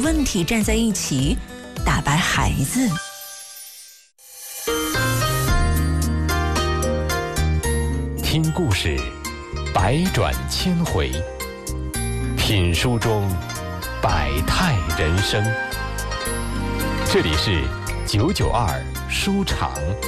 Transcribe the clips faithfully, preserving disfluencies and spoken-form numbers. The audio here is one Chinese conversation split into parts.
问题站在一起，打败孩子。 听故事，百转千回；品书中，百态人生。这里是九九二书场。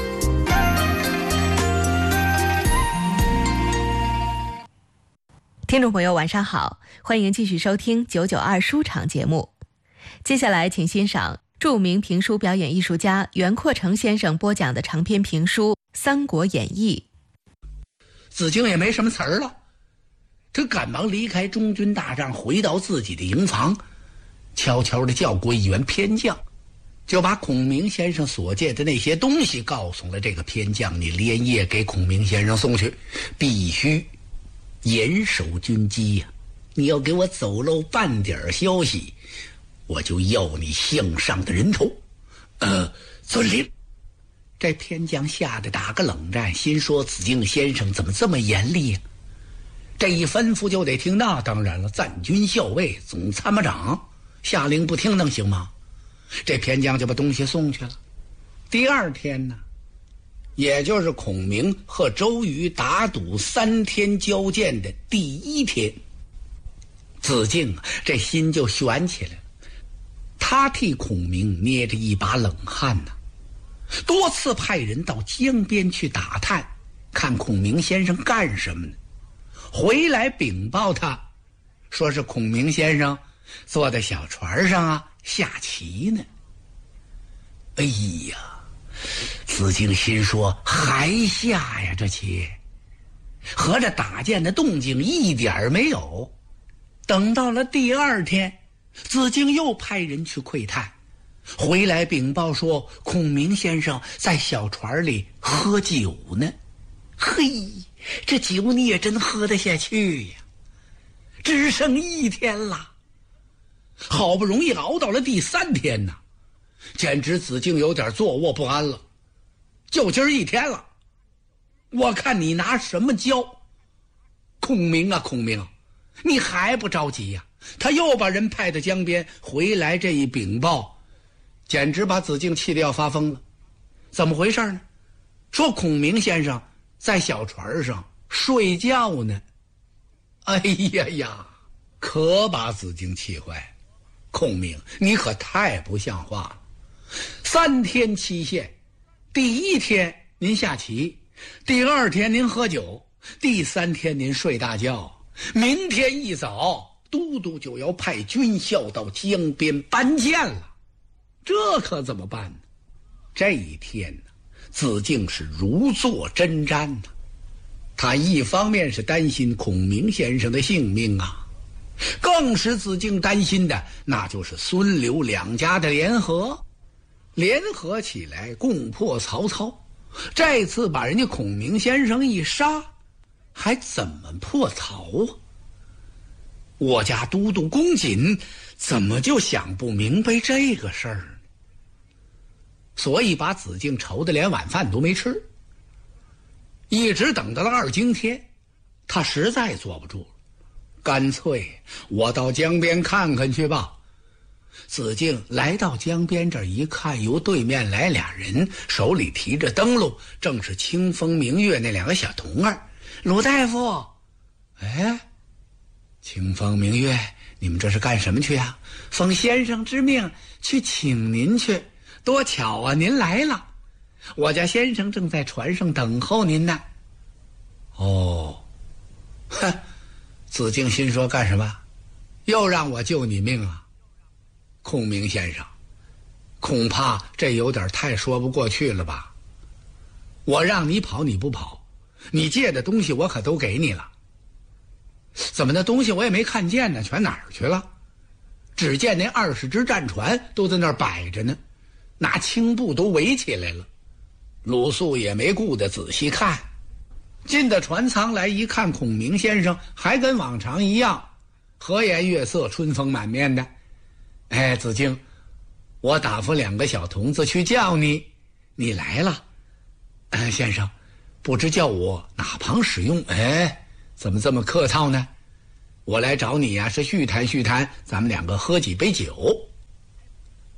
听众朋友晚上好，欢迎继续收听九九二书场节目。接下来请欣赏著名评书表演艺术家袁阔成先生播讲的长篇评书《三国演义》。 子敬也没什么词儿了，他赶忙离开中军大帐，回到自己的营房，悄悄地叫过一员偏将，就把孔明先生所借的那些东西告诉了这个偏将，你连夜给孔明先生送去，必须严守军机呀、啊！你要给我走漏半点消息，我就要你项上的人头。呃，遵令。这偏将吓得打个冷战，心说子敬先生怎么这么严厉啊？这一吩咐就得听，那当然了，赞军校尉总参谋长下令不听能行吗？这偏将就把东西送去了。第二天呢，也就是孔明和周瑜打赌三天交剑的第一天，子敬这心就悬起来了。他替孔明捏着一把冷汗呐、啊，多次派人到江边去打探，看孔明先生干什么呢？回来禀报他，说是孔明先生坐在小船上啊下棋呢。哎呀！子敬心说，还下呀这棋，合着打箭的动静一点没有。等到了第二天，子敬又派人去窥探，回来禀报说孔明先生在小船里喝酒呢。嘿，这酒你也真喝得下去呀！只剩一天了，好不容易熬到了第三天呢，简直子敬有点坐卧不安了。就今儿一天了，我看你拿什么教孔明啊？孔明，你还不着急呀、啊？他又把人派到江边，回来这一禀报，简直把子敬气得要发疯了。怎么回事呢？说孔明先生在小船上睡觉呢。哎呀呀，可把子敬气坏。孔明，你可太不像话了。三天期限，第一天您下棋，第二天您喝酒，第三天您睡大觉，明天一早都督就要派军校到江边搬箭了，这可怎么办呢？这一天呢，子敬是如坐针毡呢。他一方面是担心孔明先生的性命啊，更使子敬担心的那就是孙刘两家的联合，联合起来攻破曹操。这次把人家孔明先生一杀，还怎么破曹啊？我家都督公瑾怎么就想不明白这个事儿呢？所以把子敬愁得连晚饭都没吃，一直等到了二更天，他实在坐不住了，干脆我到江边看看去吧。子敬来到江边这儿一看，由对面来俩人，手里提着灯笼，正是清风明月那两个小童儿。鲁大夫，哎，清风明月，你们这是干什么去啊？奉先生之命去请您去，多巧啊，您来了，我家先生正在船上等候您呢。哦，哼，子敬心说，干什么？又让我救你命啊？孔明先生，恐怕这有点太说不过去了吧？我让你跑你不跑，你借的东西我可都给你了，怎么那东西我也没看见呢？全哪儿去了？只见那二十只战船都在那儿摆着呢，拿青布都围起来了。鲁肃也没顾得仔细看，进到船舱来一看，孔明先生还跟往常一样，和颜悦色，春风满面的。哎，子敬，我打发两个小童子去叫你，你来了。哎，先生，不知叫我哪旁使用？哎，怎么这么客套呢？我来找你呀、啊，是叙谈叙谈，咱们两个喝几杯酒。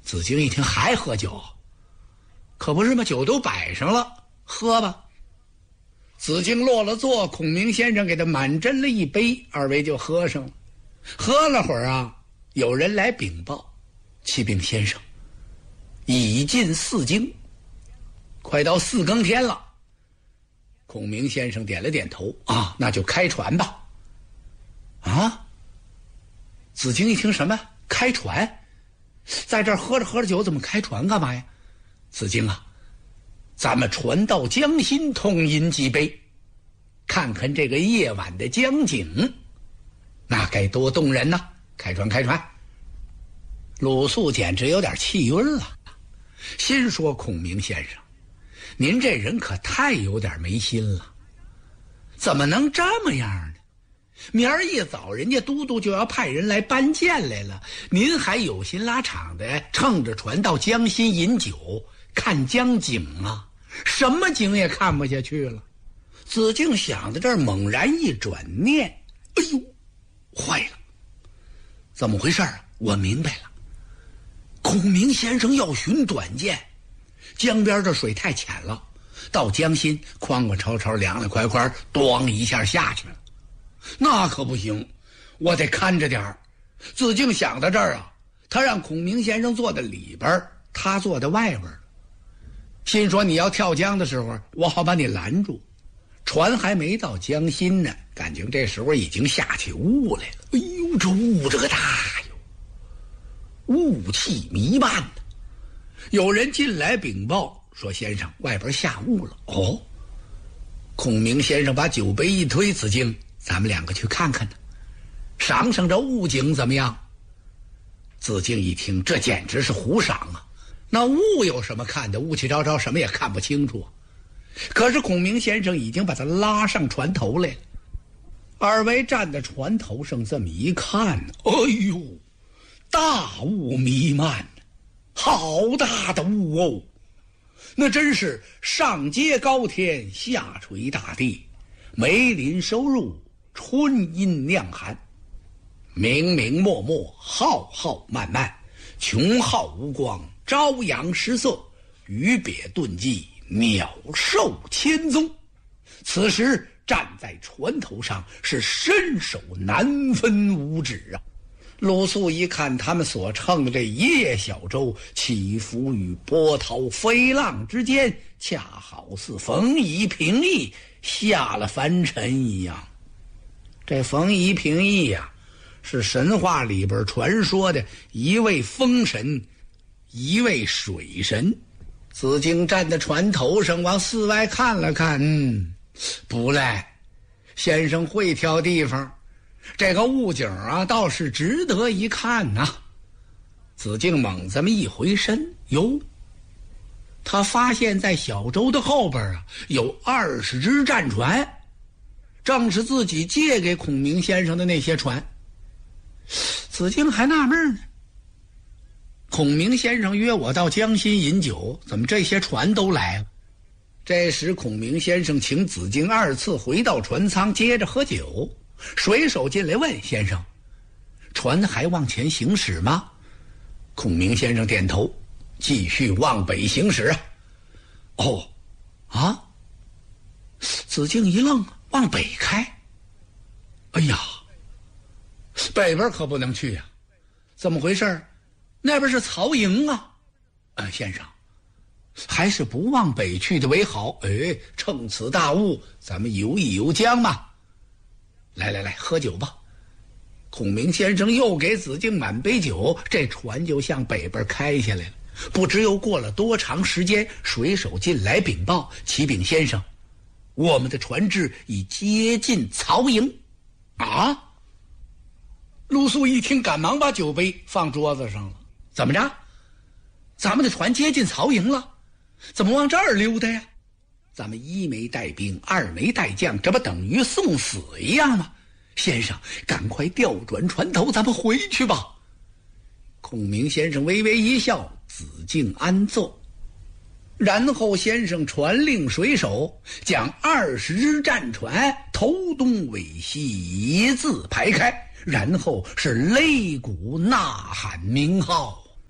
子敬一听还喝酒，可不是吗？酒都摆上了，喝吧。子敬落了座，孔明先生给他满斟了一杯，二位就喝上了。喝了会儿啊，有人来禀报，启禀先生，已近四更，快到四更天了。孔明先生点了点头，啊，那就开船吧。啊！子敬一听什么开船，在这儿喝着喝着酒，怎么开船干嘛呀？子敬啊，咱们船到江心，痛饮几杯，看看这个夜晚的江景，那该多动人呐！开船开船。鲁肃简直有点气晕了，心说孔明先生，您这人可太有点没心了，怎么能这么样呢？明儿一早人家都督就要派人来搬舰来了，您还有心拉场的乘着船到江心饮酒看江景啊，什么景也看不下去了。子敬想到这儿，猛然一转念，哎呦，坏了，怎么回事啊？我明白了，孔明先生要寻短见，江边这水太浅了，到江心哐哐吵吵凉凉快快，咣一下下去了，那可不行，我得看着点儿。子敬想到这儿啊，他让孔明先生坐在里边，他坐在外边，心说你要跳江的时候，我好把你拦住。船还没到江心呢，感情这时候已经下起雾来了。哎呦，这雾这个大哟，雾气弥漫的。有人进来禀报说，先生，外边下雾了。哦，孔明先生把酒杯一推，子敬，咱们两个去看看呢，赏赏这雾景怎么样？子敬一听，这简直是胡赏啊！那雾有什么看的？雾气昭昭，什么也看不清楚。可是孔明先生已经把他拉上船头来了。二位站在船头上这么一看，哎呦，大雾弥漫，好大的雾哦！那真是上接高天，下垂大地，梅林收入，春阴酿寒，明明漠漠，浩浩漫漫，穷浩无光，朝阳失色，鱼鳖遁迹，鸟兽千踪。此时站在船头上，是伸手难分五指啊！鲁肃一看，他们所乘的这一叶小舟，起伏于波涛飞浪之间，恰好似冯夷平易下了凡尘一样。这冯夷平易呀、啊，是神话里边传说的一位风神，一位水神。子敬站在船头上，往四外看了看，嗯，不赖，先生会挑地方，这个雾景啊，倒是值得一看呐、啊。子敬猛这么一回身，哟，他发现在小舟的后边啊，有二十只战船，正是自己借给孔明先生的那些船。子敬还纳闷呢，孔明先生约我到江心饮酒，怎么这些船都来了？这时孔明先生请子敬二次回到船舱，接着喝酒。水手进来问先生，船还往前行驶吗？孔明先生点头，继续往北行驶啊。哦，啊！子敬一愣，往北开。哎呀，北边可不能去呀、啊！怎么回事？那边是曹营啊！呃，先生，还是不往北去的为好。哎，趁此大雾，咱们游一游江嘛。来来来，喝酒吧。孔明先生又给子敬满杯酒，这船就向北边开下来了。不知又过了多长时间，水手进来禀报，启禀先生，我们的船只已接近曹营。啊！鲁肃一听，赶忙把酒杯放桌子上了。怎么着？咱们的船接近曹营了？怎么往这儿溜达呀？咱们一没带兵，二没带将，这不等于送死一样吗？先生，赶快调转船头，咱们回去吧。孔明先生微微一笑，子敬安坐。然后先生传令水手，将二十只战船头东尾西一字排开，然后是擂鼓呐喊鸣号。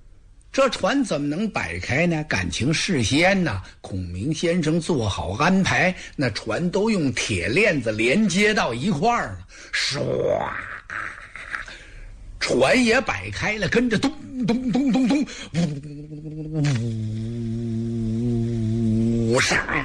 这船怎么能摆开呢？感情事先呢，孔明先生做好安排，那船都用铁链子连接到一块儿了，唰，船也摆开了，跟着咚咚咚咚咚，呜杀！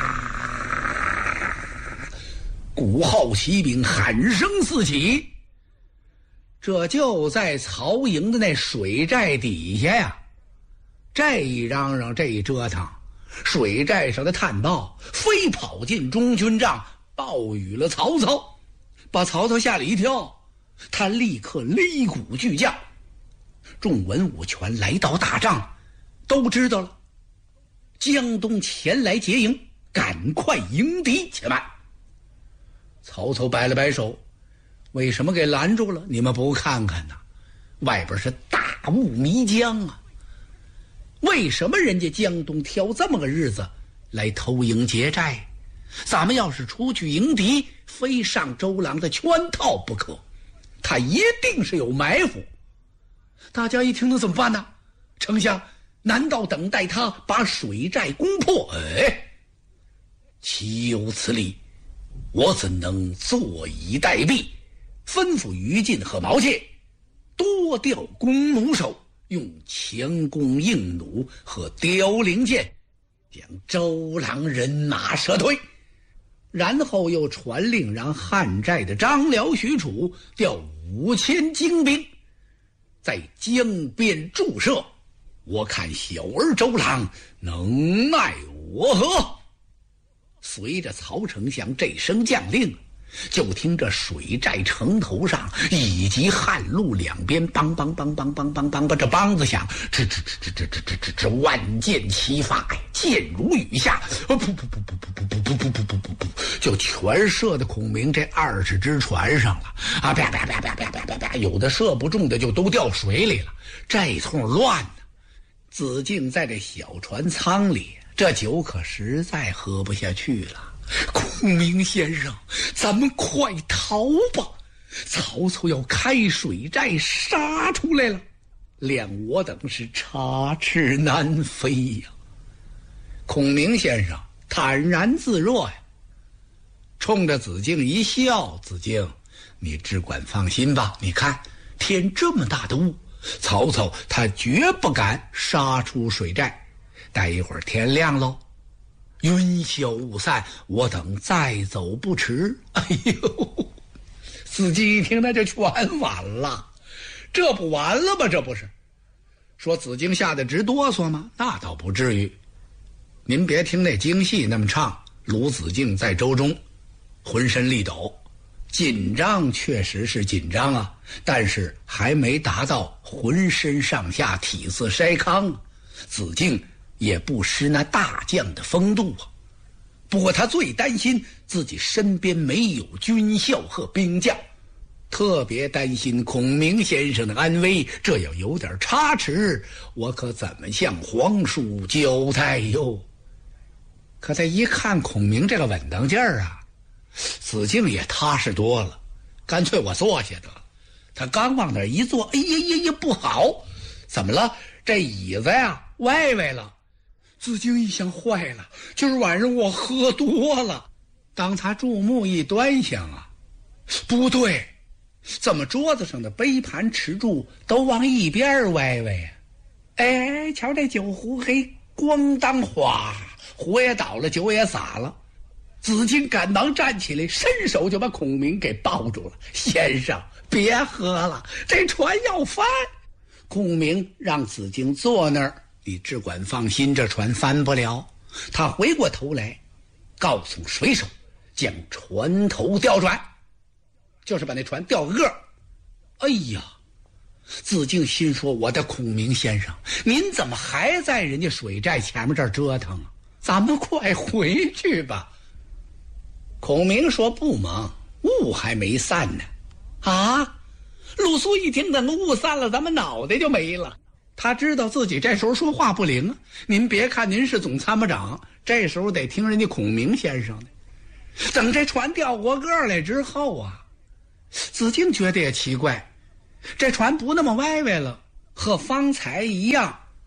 鼓号骑兵喊声四起。这就在曹营的那水寨底下呀，这一嚷嚷，这一折腾，水寨上的探报飞跑进中军帐，报与了曹操，把曹操吓了一跳。他立刻擂鼓巨将，众文武全来到大帐，都知道了，江东前来劫营，赶快迎敌且慢。曹操摆了摆手，为什么给拦住了？你们不看看呐，外边是大雾迷江啊！为什么人家江东挑这么个日子来偷营劫寨？咱们要是出去迎敌，非上周郎的圈套不可，他一定是有埋伏。大家一听能怎么办呢？丞相，难道等待他把水寨攻破？哎，岂有此理！我怎能坐以待毙？吩咐于禁和毛玠多调弓弩手，用强弓硬弩和凋零箭将周郎人马射退，然后又传令让汉寨的张辽、许褚调五千精兵在江边驻射，我看小儿周郎能奈我何？随着曹丞相这声将令，就听着水寨城头上以及汉路两边梆梆梆梆梆梆梆，这梆子响，这这这这这这这这万箭齐发，箭如雨下，噗噗噗噗噗噗噗噗噗噗噗噗噗，就全射到孔明这二十只船上了啊！啪啪啪啪啪啪啪啪，有的射不中的就都掉水里了，这通乱呢。子敬在这小船舱里，这酒可实在喝不下去了。孔明先生，咱们快逃吧！曹操要开水寨杀出来了，谅我等是插翅难飞呀。孔明先生坦然自若呀，冲着子敬一笑：“子敬，你只管放心吧，你看天这么大的雾，曹操他绝不敢杀出水寨，待一会儿天亮喽，云消雾散，我等再走不迟。”哎呦，子敬一听那就全完了，这不完了吗？这不是说子敬吓得直哆嗦吗？那倒不至于。您别听那京戏那么唱，鲁子敬在舟中浑身力抖，紧张确实是紧张啊，但是还没达到浑身上下体似筛糠。子敬也不失那大将的风度啊。不过他最担心自己身边没有军校和兵将，特别担心孔明先生的安危，这要有点差池，我可怎么向皇叔交代哟？可他一看孔明这个稳当劲儿啊，子敬也踏实多了，干脆我坐下得了。他刚往那儿一坐，哎呀呀呀，不好！怎么了？这椅子呀歪歪了。子敬一想，坏了，今儿晚上我喝多了。当他注目一端详啊，不对，怎么桌子上的杯盘匙箸都往一边歪歪呀？哎，瞧这酒壶，嘿，咣当哗，壶也倒了，酒也洒了。子敬赶忙站起来，伸手就把孔明给抱住了。先生，别喝了，这船要翻。孔明让子敬坐那儿，你只管放心，这船翻不了。他回过头来告诉水手，将船头调转，就是把那船调个个。哎呀，子敬心说，我的孔明先生，您怎么还在人家水寨前面这儿折腾啊？咱们快回去吧。孔明说，不忙，雾还没散呢。啊，鲁肃一听，等雾散了，咱们脑袋就没了。他知道自己这时候说话不灵啊。您别看您是总参谋长，这时候得听人家孔明先生的。等这船调过个来之后啊，子敬觉得也奇怪，这船不那么歪歪了，和方才一样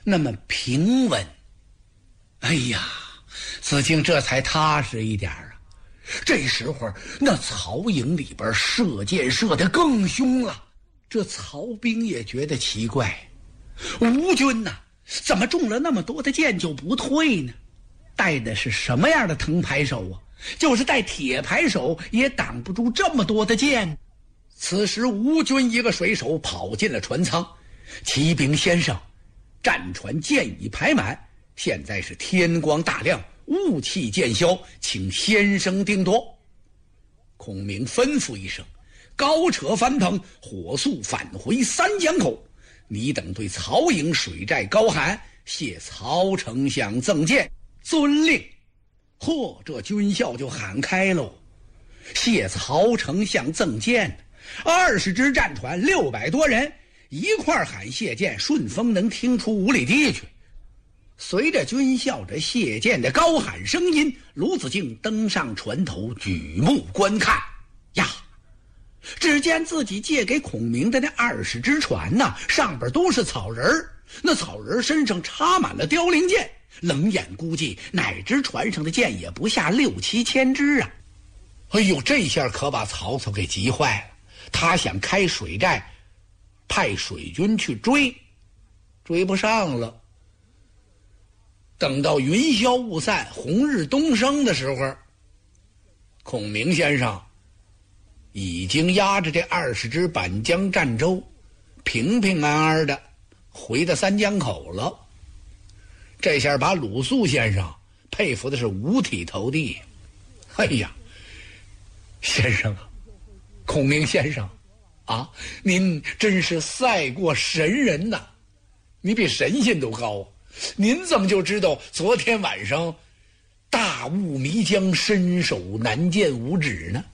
那么平稳。哎呀，子敬这才踏实一点啊。这时候那曹营里边射箭射得更凶了，这曹兵也觉得奇怪，吴军呐、啊，怎么中了那么多的箭就不退呢？带的是什么样的藤牌手啊？就是带铁牌手也挡不住这么多的箭。此时吴军一个水手跑进了船舱，启禀先生，战船箭已排满，现在是天光大亮，雾气渐消，请先生定夺。孔明吩咐一声，高扯帆篷，火速返回三江口。你等对曹营水寨高喊，谢曹丞相赠箭。遵令。嚯，这军校就喊开喽，谢曹丞相赠箭。二十只战船，六百多人一块喊谢箭，顺风能听出五里地去。随着军校这谢箭的高喊声音，卢子敬登上船头，举目观看呀，只见自己借给孔明的那二十只船呐、啊，上边都是草人儿，那草人身上插满了凋零箭，冷眼估计哪只船上的箭也不下六七千只啊！哎呦，这下可把曹操给急坏了。他想开水寨，派水军去追，追不上了。等到云消雾散，红日东升的时候，孔明先生已经押着这二十只板江战舟，平平安安的回到三江口了。这下把鲁肃先生佩服的是五体投地。哎呀，先生啊，孔明先生啊，您真是赛过神人呐，你比神仙都高啊。您怎么就知道昨天晚上大雾迷江，伸手难见五指呢？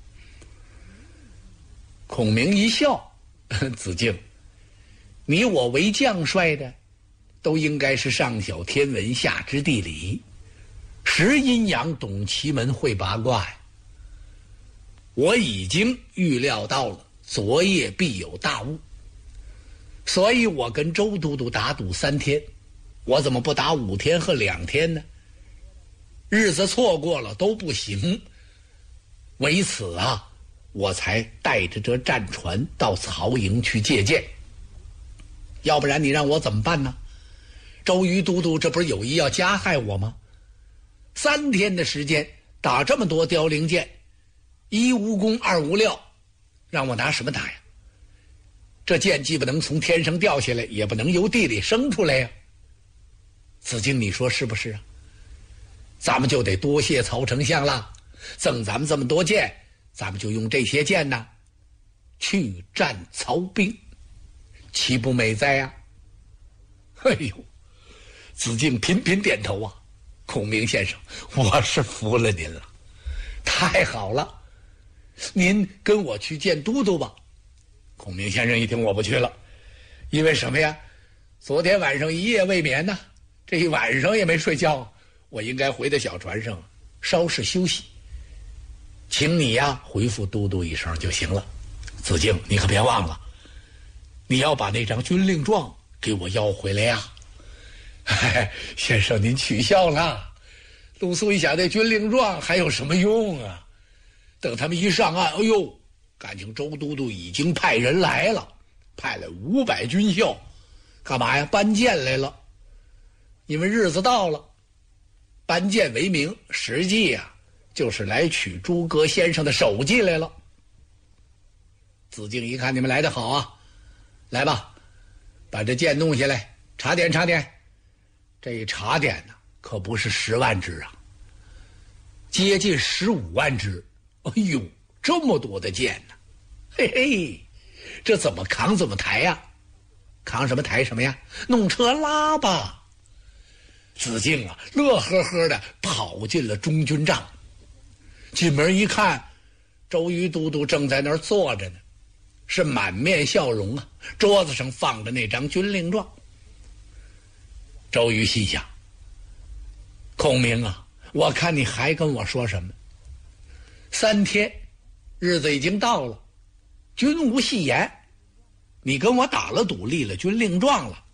孔明一笑，子敬，你我为将帅的都应该是上晓天文，下知地理，识阴阳，懂奇门，会八卦呀。我已经预料到了昨夜必有大雾，所以我跟周都督打赌三天，我怎么不打五天和两天呢？日子错过了都不行。为此啊，我才带着这战船到曹营去借箭。要不然你让我怎么办呢？周瑜都督这不是有意要加害我吗？三天的时间打这么多凋零箭，一无功二无料，让我拿什么打呀？这箭既不能从天上掉下来，也不能由地里生出来呀。子敬，你说是不是啊？咱们就得多谢曹丞相了，赠咱们这么多箭，咱们就用这些箭呢去战曹兵，岂不美哉呀？哎呦，子敬频频点头啊。孔明先生，我是服了您了，太好了，您跟我去见都督吧。孔明先生一听，我不去了，因为什么呀？昨天晚上一夜未眠呢，这一晚上也没睡觉，我应该回到小船上稍事休息，请你呀回复都督一声就行了。子敬，你可别忘了，你要把那张军令状给我要回来呀。哎，先生您取笑了。鲁肃一想，这军令状还有什么用啊？等他们一上岸，哎呦，感情周都督已经派人来了，派了五百军校，干嘛呀？搬箭来了。因为日子到了，搬箭为名，实际呀、啊、就是来取诸葛先生的首级来了。子敬一看你们来得好啊，来吧，把这箭弄下来，查点查点。这一查点呢，可不是十万只啊，接近十五万只。哎呦，这么多的箭呢、啊！嘿嘿，这怎么扛怎么抬呀、啊？扛什么抬什么呀？弄车拉吧。子敬啊，乐呵呵的跑进了中军帐，进门一看，周瑜都督正在那儿坐着呢，是满面笑容啊，桌子上放着那张军令状。周瑜心想，孔明啊，我看你还跟我说什么？三天，日子已经到了，军无戏言，你跟我打了赌，立了军令状了，